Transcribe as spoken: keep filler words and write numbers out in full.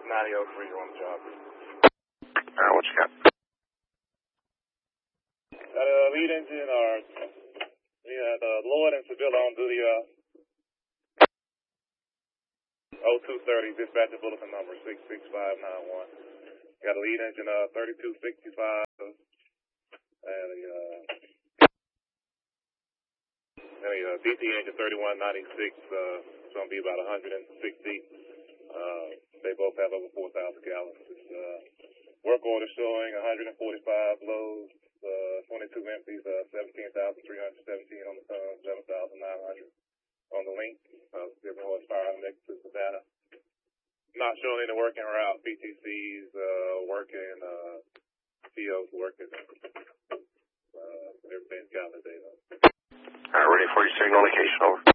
ninety oh three, you're on the job. All right, what you got? Got a lead engine, or we had uh, Lloyd and Sevilla on duty, uh, oh two thirty, dispatcher bulletin number six six five nine one. Got a lead engine, uh, thirty-two sixty-five, and a, uh, and a uh, D T engine thirty-one ninety-six, uh, it's going to be about one hundred sixty. Uh, they both have over four thousand gallons. It's, uh, work order showing one hundred forty-five loads, uh, twenty-two empties, uh, seventeen thousand three hundred seventeen on the ton, seven thousand nine hundred on the link. Uh, different horsepower next to the data. Not showing any working route. P T Cs, uh, working, uh, T Os working. Uh, everything's got the data. All right, ready for your signal location, over.